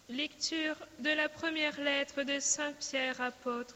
Lecture de la première lettre de Saint Pierre apôtre.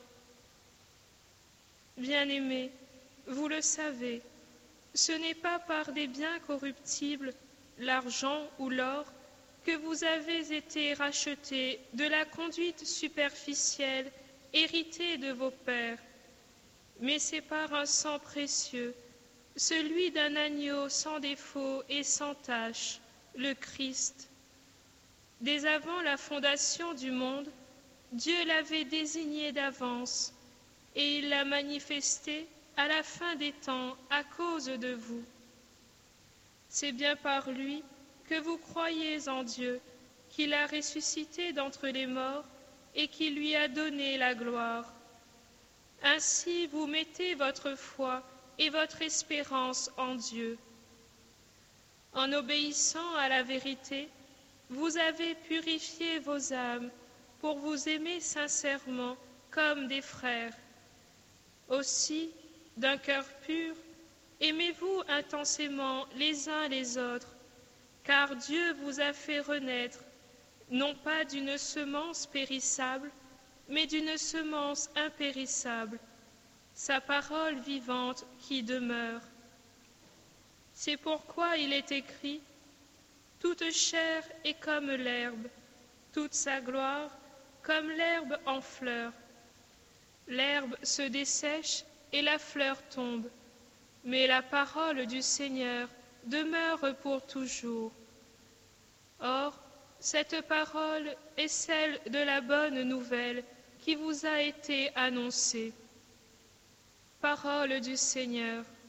Bien-aimés, vous le savez, ce n'est pas par des biens corruptibles, l'argent ou l'or, que vous avez été rachetés de la conduite superficielle héritée de vos pères, mais c'est par un sang précieux, celui d'un agneau sans défaut et sans tache, le Christ. Dès avant la fondation du monde, Dieu l'avait désigné d'avance, et il l'a manifesté à la fin des temps à cause de vous. C'est bien par lui que vous croyez en Dieu, qui l'a ressuscité d'entre les morts et qui lui a donné la gloire. Ainsi vous mettez votre foi et votre espérance en Dieu. En obéissant à la vérité, vous avez purifié vos âmes pour vous aimer sincèrement comme des frères. Aussi, d'un cœur pur, aimez-vous intensément les uns les autres, car Dieu vous a fait renaître, non pas d'une semence périssable, mais d'une semence impérissable, sa parole vivante qui demeure. C'est pourquoi il est écrit « Toute chair est comme l'herbe, toute sa gloire comme l'herbe en fleur. L'herbe se dessèche et la fleur tombe, mais la parole du Seigneur demeure pour toujours. » Or, cette parole est celle de la bonne nouvelle qui vous a été annoncée. Parole du Seigneur.